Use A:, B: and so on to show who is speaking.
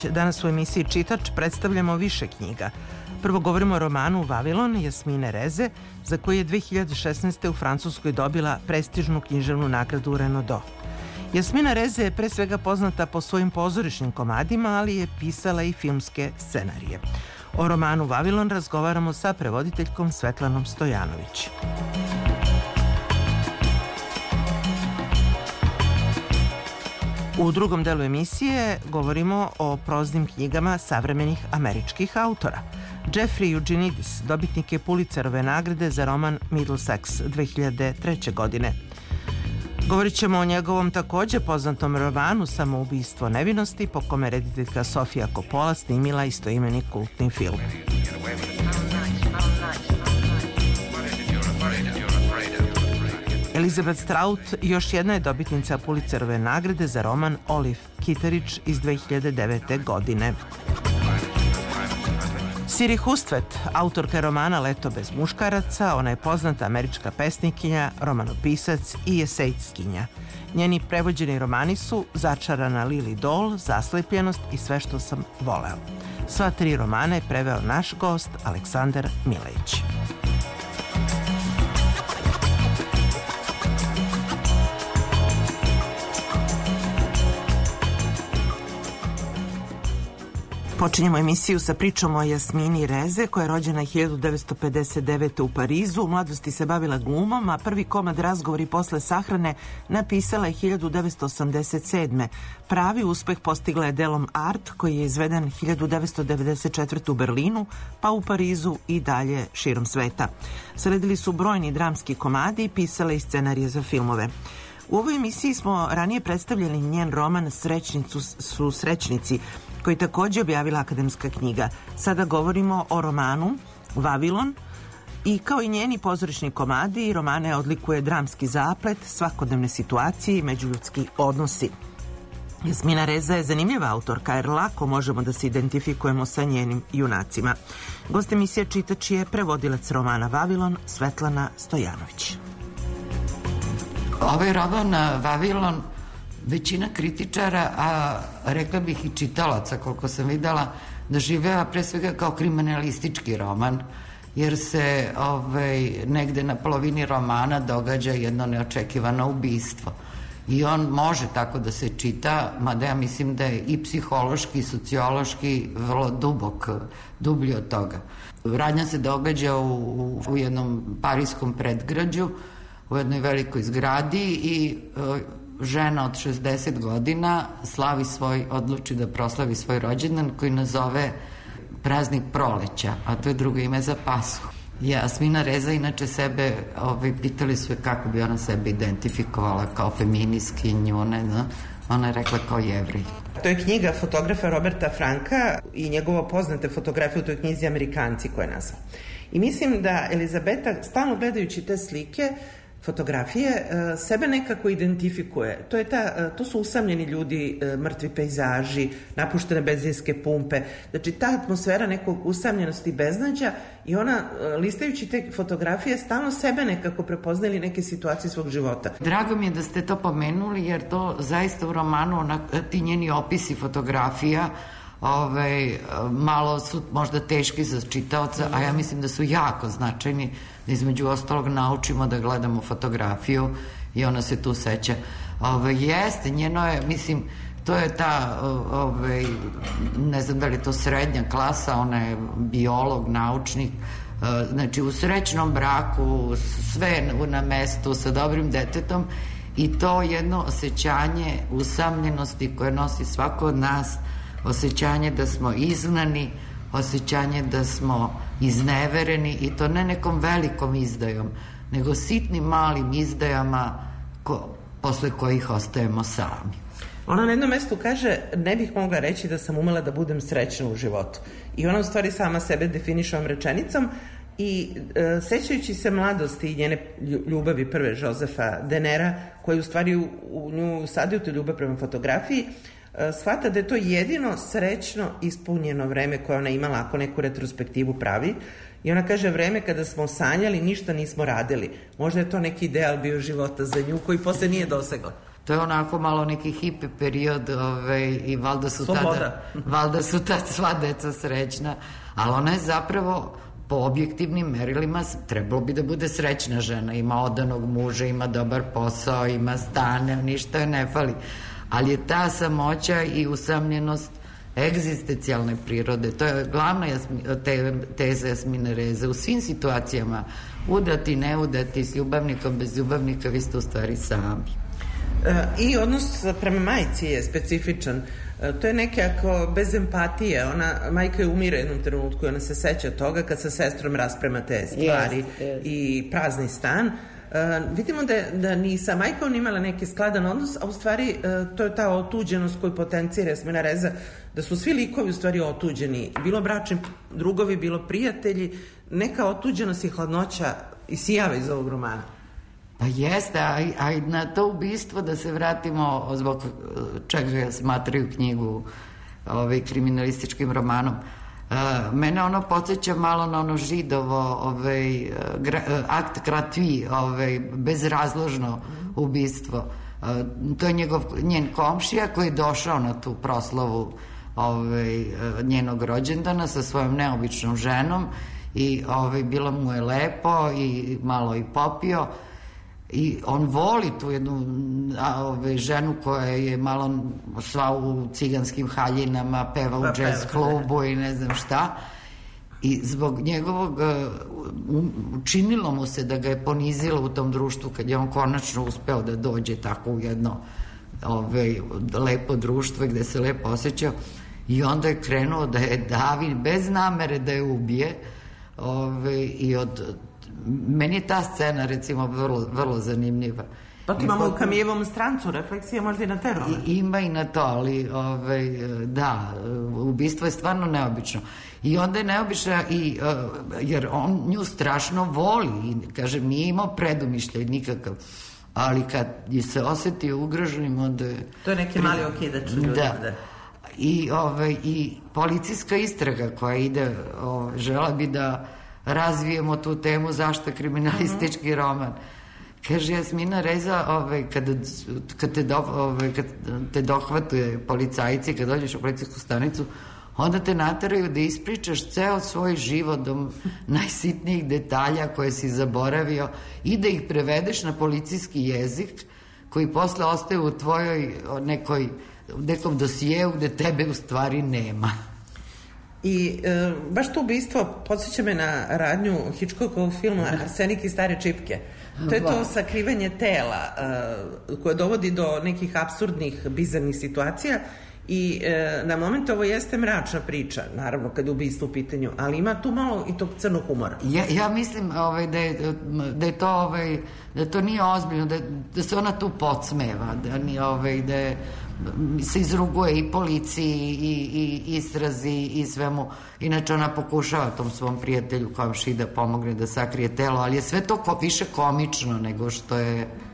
A: Danas u emisiji Čitač predstavljamo više knjiga. Prvo govorimo o romanu Vavilon Jasmine Reze, za koji je 2016. u Francuskoj dobila prestižnu književnu nagradu Renaudot. Jasmina Reze je pre svega poznata po svojim pozorišnim komadima, ali je pisala i filmske scenarije. O romanu Vavilon razgovaramo sa prevoditeljkom Svetlanom Stojanović. U drugom delu emisije govorimo o proznim knjigama savremenih američkih autora. Jeffrey Eugenides dobitnik je Pulitzerove nagrade za roman Middlesex 2003. godine. Govorit ćemo o njegovom takođe poznatom romanu Samoubistvo nevinosti, po kome rediteljka Sofia Coppola snimila istoimeni kultni film. Elizabeth Strout još jedna je dobitnica Pulitzerove nagrade za roman Olive Kitteridge iz 2009. godine. Siri Hustvedt, autorka romana Leto bez muškaraca, ona je poznata američka pesnikinja, romanopisac i esejskinja. Njeni prevođeni romani su Začarana Lili Dol, Zaslepljenost i Sve što sam voleo. Sva tri romana je preveo naš gost Aleksandar Milejić. Počinjemo emisiju sa pričom o Jasmini Reze, koja je rođena 1959. u Parizu. U mladosti se bavila glumom, a prvi komad Razgovori posle sahrane napisala je 1987. Pravi uspeh postigla je delom Art, koji je izveden 1994. u Berlinu, pa u Parizu i dalje širom sveta. Sledili su brojni dramski komadi i pisala i scenarije za filmove. U ovoj emisiji smo ranije predstavljali njen roman Srećnicu su srećnici, koji takođe objavila Akademska knjiga. Sada govorimo o romanu Vavilon i kao i njeni pozorišni komadi, romane odlikuje dramski zaplet, svakodnevne situacije i međuljudski odnosi. Jasmina Reza je zanimljiva autorka jer lako možemo da se identifikujemo sa njenim junacima. Gost emisije Čitač je prevodilac romana Vavilon Svetlana Stojanović.
B: Ovaj roman Vavilon većina kritičara, a rekla bih i čitalaca, koliko sam videla, doživljava pre svega kao kriminalistički roman, jer se negde na polovini romana događa jedno neočekivano ubistvo. I on može tako da se čita, mada ja mislim da je i psihološki i sociološki vrlo dublji od toga. Radnja se događa u jednom parijskom predgrađu, u jednoj velikoj zgradi i žena od 60 godina odluči da proslavi svoj rođendan koji nazove praznik proleća, a to je drugo ime za Pashu. Jasmina Reza inače sebe, pitali su je kako bi ona sebe identifikovala kao feministkinju, ona je rekla kao Jevrij.
A: To je knjiga fotografa Roberta Franka i njegova poznate fotografije u toj knjizi Amerikanci koje je nazvao. I mislim da Elizabeta, stalno gledajući te slike, fotografije, sebe nekako identifikuje. To su usamljeni ljudi, mrtvi pejzaži, napuštene benzinske pumpe. Znači, ta atmosfera nekog usamljenosti i beznađa i ona, listajući te fotografije, stalno sebe nekako prepoznali neke situacije svog života.
B: Drago mi je da ste to pomenuli, jer to zaista u romanu, ti njeni opisi fotografija, malo su možda teški za čitaoca, a ja mislim da su jako značajni, da između ostalog naučimo da gledamo fotografiju i ona se tu seća. Jeste, njeno je, mislim, to je ta, ne znam da li je to srednja klasa, ona je biolog, naučnik, znači u srećnom braku, sve na mestu, sa dobrim detetom, i to jedno osjećanje usamljenosti koje nosi svako od nas, osjećanje da smo izgnani, osjećanje da smo iznevereni, i to ne nekom velikom izdajom, nego sitnim malim izdajama posle kojih ostajemo sami.
A: Ona na jednom mestu kaže, ne bih mogla reći da sam umela da budem srećna u životu. I ona u stvari sama sebe definiše ovom rečenicom i sećajući se mladosti i njene ljubavi prve Josefa Denera, koji u stvari u nju sadio tu ljubav prema fotografiji, shvata da je to jedino srećno ispunjeno vreme koje ona imala, ako neku retrospektivu pravi. I ona kaže, vreme kada smo sanjali, ništa nismo radili. Možda je to neki ideal bio života za nju koji posle nije dosegla.
B: To je onako malo neki hipi period i valjda su tad sva deca srećna, ali ona je zapravo po objektivnim merilima trebalo bi da bude srećna žena, ima odanog muža, ima dobar posao, ima stane, ništa joj ne fali, ali je ta samoća i usamljenost egzistencijalne prirode, to je glavna teza Jasmine Reze. U svim situacijama, udati, neudati, s ljubavnikom, bez ljubavnika, vi ste u stvari sami.
A: I odnos prema majci je specifičan. To je nekako bez empatije. Majka je umire u jednom trenutku i ona se seća toga kad sa sestrom rasprema te stvari i prazni stan. Vidimo da ni sa majkom imala neki skladan odnos, a u stvari to je ta otuđenost koju potencira Jasmina Reza, da su svi likovi u stvari otuđeni, bilo bračni drugovi, bilo prijatelji, neka otuđenost i hladnoća isijava iz ovog romana.
B: Pa jeste, a i na to ubistvo, da se vratimo zbog čega smatraju knjigu kriminalističkim romanom. Mene ono podsjeća malo na ono Židovo akt gratuit, bezrazložno ubistvo. To je njen komšija koji je došao na tu proslavu njenog rođendana sa svojom neobičnom ženom i bilo mu je lepo i malo i popio. I on voli tu jednu ženu koja je malo sva u ciganskim haljinama, peva u jazz klubu i ne znam šta. I zbog njegovog, učinilo mu se da ga je ponizilo u tom društvu kad je on konačno uspeo da dođe tako u jedno lepo društvo gde se lepo osjećao. I onda je krenuo da je davi bez namere da je ubije. I meni je ta scena recimo vrlo zanimljiva.
A: Pa tu imamo u Kamijevom strancu refleksija možda i na te role.
B: Ima i na to, ali da, ubistvo je stvarno neobično. I onda je neobično jer on nju strašno voli i kaže, nije imao predumišljaj nikakav, ali kad je se osetio ugroženim, onda je...
A: To je neki mali okidač ljudi.
B: Da. I policijska istraga koja ide, žela bi da razvijemo tu temu zašto kriminalistički roman. Kaže Jasmina Reza, kad te dohvatuje policajci, kad dođeš u policijsku stanicu, onda te nateraju da ispričaš ceo svoj život do najsitnijih detalja koje si zaboravio i da ih prevedeš na policijski jezik koji posle ostaje u tvojoj nekom dosijeu gde tebe u stvari nema.
A: I baš to ubistvo podsjeća me na radnju Hitchcockovog filma Arsenik i stare čipke. To je to sakrivanje tela koje dovodi do nekih apsurdnih, bizarnih situacija i na moment ovo jeste mračna priča, naravno kad je ubistvo u pitanju, ali ima tu malo i tog crnog humora.
B: Ja mislim da to nije ozbiljno, da se ona tu podsmeva, da se izruguje i policiji i istrazi i svemu. Inače ona pokušava tom svom prijatelju komšiji da pomogne da sakrije telo, ali je sve to više komično nego što je